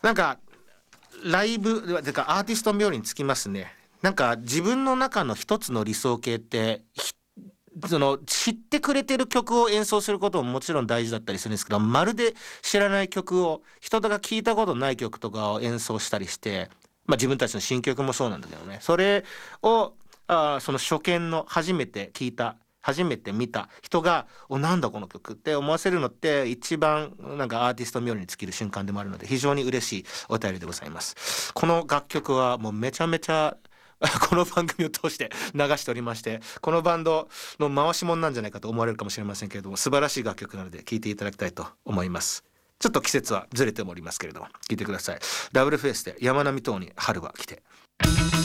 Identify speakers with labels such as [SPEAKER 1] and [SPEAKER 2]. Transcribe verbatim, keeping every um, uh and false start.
[SPEAKER 1] なんかライブてかアーティスト冥利につきますね。なんか自分の中の一つの理想形ってその知ってくれてる曲を演奏することももちろん大事だったりするんですけど、まるで知らない曲を人が聞いたことない曲とかを演奏したりして、まあ、自分たちの新曲もそうなんだけどね、それをあその初見の初めて聞いた初めて見た人がおなんだこの曲って思わせるのって一番なんかアーティスト冥利に尽きる瞬間でもあるので、非常に嬉しいお便りでございます。この楽曲はもうめちゃめちゃこの番組を通して流しておりまして、このバンドの回し物なんじゃないかと思われるかもしれませんけれども、素晴らしい楽曲なので聴いていただきたいと思います。ちょっと季節はずれてもおりますけれども聴いてください。ダブルフェイスで山並等に春は来て。